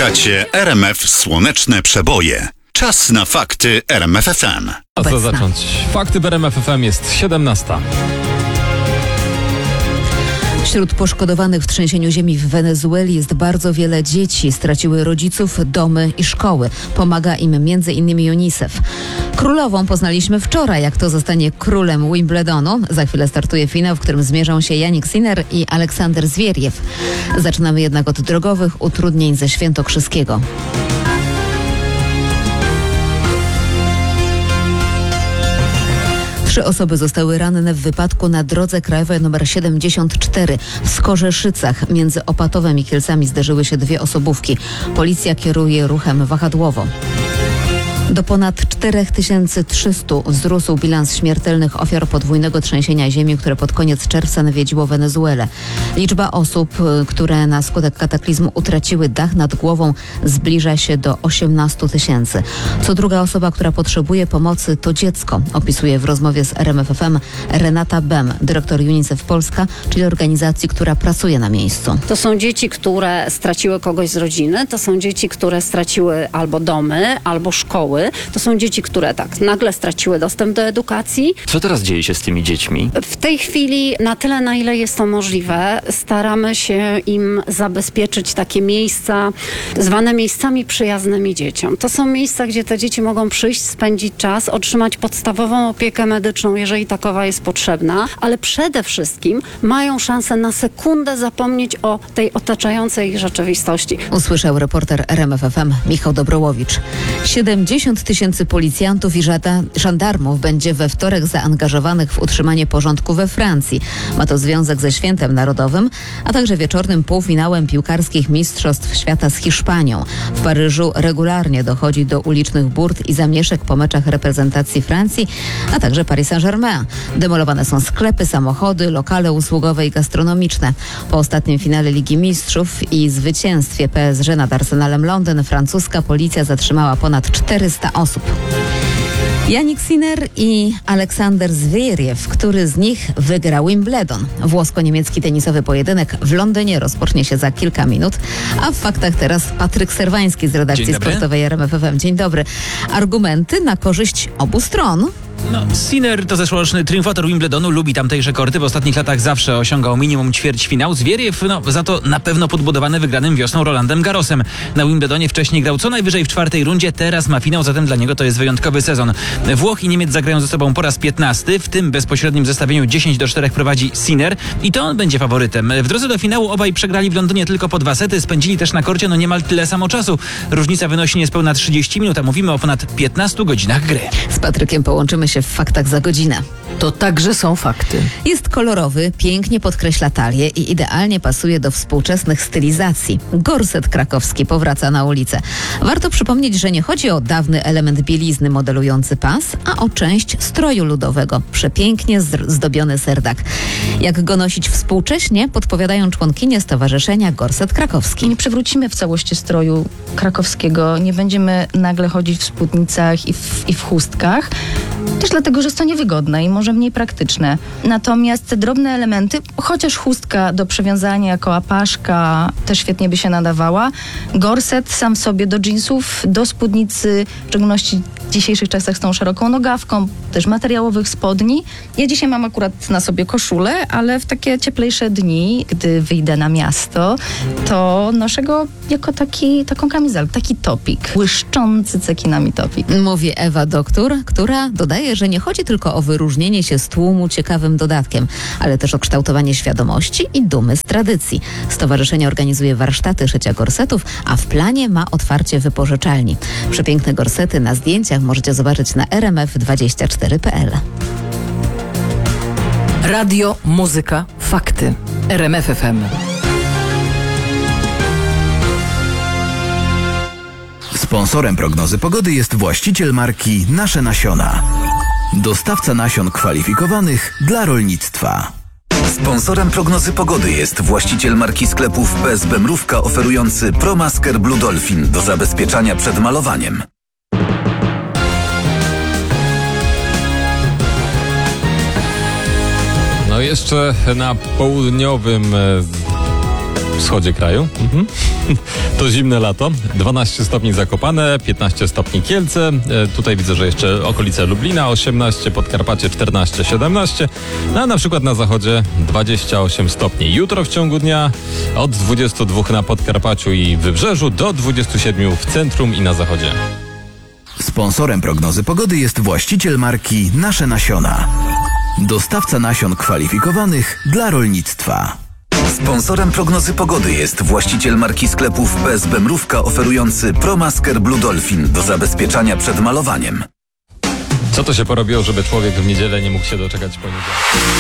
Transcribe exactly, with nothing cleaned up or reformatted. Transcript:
Słuchacie R M F Słoneczne Przeboje. Czas na fakty R M F F M. A co zacząć? Fakty w R M F F M jest siedemnasta. Wśród poszkodowanych w trzęsieniu ziemi w Wenezueli jest bardzo wiele dzieci. Straciły rodziców, domy i szkoły. Pomaga im między innymi UNICEF. Królową poznaliśmy wczoraj, jak to zostanie królem Wimbledonu. Za chwilę startuje finał, w którym zmierzą się Jannik Sinner i Aleksander Zwieriew. Zaczynamy jednak od drogowych utrudnień ze Świętokrzyskiego. Trzy osoby zostały ranne w wypadku na drodze krajowej nr siedemdziesiąt cztery. W Skorzeszycach między Opatowem i Kielcami zderzyły się dwie osobówki. Policja kieruje ruchem wahadłowo. Do ponad cztery tysiące trzysta wzrósł bilans śmiertelnych ofiar podwójnego trzęsienia ziemi, które pod koniec czerwca nawiedziło Wenezuelę. Liczba osób, które na skutek kataklizmu utraciły dach nad głową, zbliża się do osiemnaście tysięcy. Co druga osoba, która potrzebuje pomocy, to dziecko, opisuje w rozmowie z R M F F M Renata Bem, dyrektor UNICEF Polska, czyli organizacji, która pracuje na miejscu. To są dzieci, które straciły kogoś z rodziny, to są dzieci, które straciły albo domy, albo szkoły. To są dzieci, które tak nagle straciły dostęp do edukacji. Co teraz dzieje się z tymi dziećmi? W tej chwili, na tyle, na ile jest to możliwe, staramy się im zabezpieczyć takie miejsca, zwane miejscami przyjaznymi dzieciom. To są miejsca, gdzie te dzieci mogą przyjść, spędzić czas, otrzymać podstawową opiekę medyczną, jeżeli takowa jest potrzebna, ale przede wszystkim mają szansę na sekundę zapomnieć o tej otaczającej ich rzeczywistości. Usłyszał reporter R M F F M Michał Dobrołowicz. siedemdziesiąt tysięcy policjantów i żada- żandarmów będzie we wtorek zaangażowanych w utrzymanie porządku we Francji. Ma to związek ze Świętem Narodowym, a także wieczornym półfinałem piłkarskich Mistrzostw Świata z Hiszpanią. W Paryżu regularnie dochodzi do ulicznych burt i zamieszek po meczach reprezentacji Francji, a także Paris Saint-Germain. Demolowane są sklepy, samochody, lokale usługowe i gastronomiczne. Po ostatnim finale Ligi Mistrzów i zwycięstwie P S G nad Arsenalem Londyn francuska policja zatrzymała ponad czterysta osób. Jannik Sinner i Aleksander Zwieriew, który z nich wygra Wimbledon. Włosko-niemiecki tenisowy pojedynek w Londynie rozpocznie się za kilka minut, a w faktach teraz Patryk Serwański z redakcji sportowej R M F F M. Dzień dobry. Argumenty na korzyść obu stron. No, Sinner to zeszłoroczny triumfator Wimbledonu, lubi tamtejsze korty, w ostatnich latach zawsze osiągał minimum ćwierćfinał. Zwieriew, no za to na pewno podbudowany wygranym wiosną Rolandem Garrosem. Na Wimbledonie wcześniej grał co najwyżej w czwartej rundzie, teraz ma finał, zatem dla niego to jest wyjątkowy sezon. Włoch i Niemiec zagrają ze sobą po raz piętnasty, w tym bezpośrednim zestawieniu dziesięć do czterech prowadzi Sinner i to on będzie faworytem. W drodze do finału obaj przegrali w Londynie tylko po dwa sety, spędzili też na korcie no niemal tyle samo czasu. Różnica wynosi niespełna trzydzieści minut, a mówimy o ponad piętnastu godzinach gry. Z Patrykiem połączymy się w faktach za godzinę. To także są fakty. Jest kolorowy, pięknie podkreśla talię i idealnie pasuje do współczesnych stylizacji. Gorset krakowski powraca na ulicę. Warto przypomnieć, że nie chodzi o dawny element bielizny modelujący pas, a o część stroju ludowego. Przepięknie zdobiony serdak. Jak go nosić współcześnie, podpowiadają członkinie Stowarzyszenia Gorset Krakowski. Nie przywrócimy w całości stroju krakowskiego, nie będziemy nagle chodzić w spódnicach i w, i w chustkach, też dlatego, że jest to niewygodne i może mniej praktyczne. Natomiast te drobne elementy, chociaż chustka do przewiązania jako apaszka też świetnie by się nadawała, gorset sam w sobie do dżinsów, do spódnicy, w szczególności w dzisiejszych czasach z tą szeroką nogawką, też materiałowych spodni. Ja dzisiaj mam akurat na sobie koszulę, ale w takie cieplejsze dni, gdy wyjdę na miasto, to noszę go jako taki, taką kamizelkę, taki topik, błyszczący cekinami topik. Mówi Ewa Doktor, która dodaje, że nie chodzi tylko o wyróżnienie się z tłumu ciekawym dodatkiem, ale też o kształtowanie świadomości i dumy z tradycji. Stowarzyszenie organizuje warsztaty szycia gorsetów, a w planie ma otwarcie wypożyczalni. Przepiękne gorsety na zdjęciach możecie zobaczyć na r m f dwadzieścia cztery kropka p l. Radio, muzyka, fakty. R M F F M. Sponsorem prognozy pogody jest właściciel marki Nasze Nasiona. Dostawca nasion kwalifikowanych dla rolnictwa. Sponsorem prognozy pogody jest właściciel marki sklepów P S B Mrówka oferujący ProMasker Blue Dolphin do zabezpieczania przed malowaniem. No jeszcze na południowym wschodzie kraju. Mhm. To zimne lato. dwanaście stopni Zakopane, piętnaście stopni Kielce. E, tutaj widzę, że jeszcze okolice Lublina, osiemnaście, Podkarpacie czternaście, siedemnaście. No, a na przykład na zachodzie dwadzieścia osiem stopni. Jutro w ciągu dnia od dwudziestu dwóch na Podkarpaciu i Wybrzeżu do dwudziestu siedmiu w centrum i na zachodzie. Sponsorem prognozy pogody jest właściciel marki Nasze Nasiona. Dostawca nasion kwalifikowanych dla rolnictwa. Sponsorem prognozy pogody jest właściciel marki sklepów P S B Mrówka oferujący ProMasker Blue Dolphin do zabezpieczania przed malowaniem. Co to się porobiło, żeby człowiek w niedzielę nie mógł się doczekać poniedziałku?